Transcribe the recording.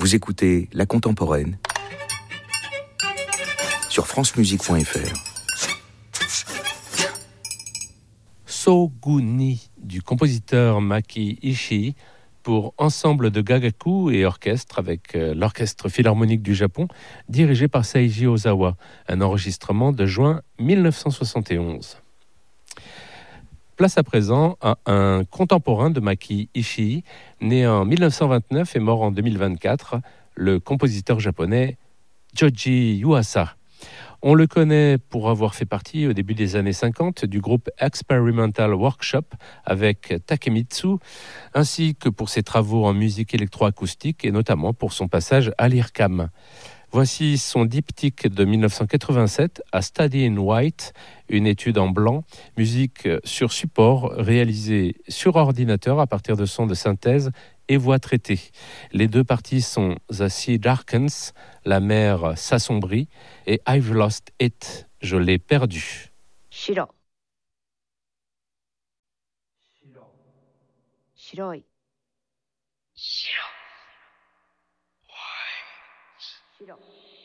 Vous écoutez La Contemporaine sur francemusique.fr. Soguni du compositeur Maki Ishii pour ensemble de gagaku et orchestre avec l'Orchestre Philharmonique du Japon dirigé par Seiji Ozawa, un enregistrement de juin 1971. Place à présent à un contemporain de Maki Ishii, né en 1929 et mort en 2024, le compositeur japonais Joji Yuasa. On le connaît pour avoir fait partie au début des années 50 du groupe Experimental Workshop avec Takemitsu, ainsi que pour ses travaux en musique électroacoustique et notamment pour son passage à l'IRCAM. Voici son diptyque de 1987, A Study in White, une étude en blanc, musique sur support réalisée sur ordinateur à partir de sons de synthèse et voix traitées. Les deux parties sont The Sea Darkens, la mer s'assombrit, et I've Lost It, je l'ai perdu. Shiro. Shiroi. Shiro. White. Shiro.